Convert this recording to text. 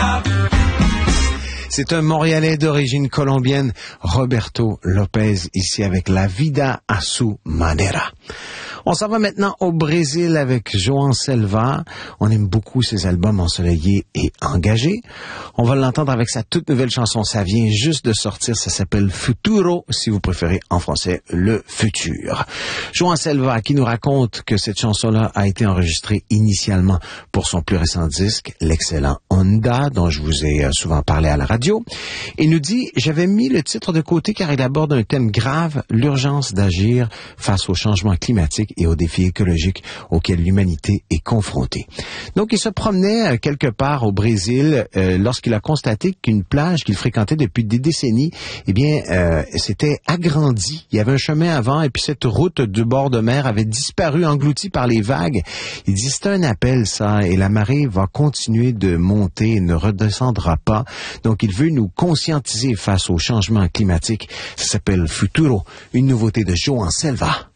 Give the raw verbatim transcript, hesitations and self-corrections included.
C'est un Montréalais d'origine colombienne, Roberto Lopez, ici avec La Vida a su manera. On s'en va maintenant au Brésil avec João Selva. On aime beaucoup ses albums ensoleillés et engagés. On va l'entendre avec sa toute nouvelle chanson. Ça vient juste de sortir. Ça s'appelle Futuro, si vous préférez en français, le futur. João Selva qui nous raconte que cette chanson-là a été enregistrée initialement pour son plus récent disque, l'excellent Onda, dont je vous ai souvent parlé à la radio. Il nous dit, j'avais mis le titre de côté car il aborde un thème grave, l'urgence d'agir face au changement climatique et aux défis écologiques auxquels l'humanité est confrontée. Donc, il se promenait euh, quelque part au Brésil euh, lorsqu'il a constaté qu'une plage qu'il fréquentait depuis des décennies, eh bien, euh, s'était agrandie. Il y avait un chemin avant et puis cette route du bord de mer avait disparu, engloutie par les vagues. Il dit, c'est un appel, ça, et la marée va continuer de monter et ne redescendra pas. Donc, il veut nous conscientiser face au changement climatique. Ça s'appelle Futuro, une nouveauté de João Selva.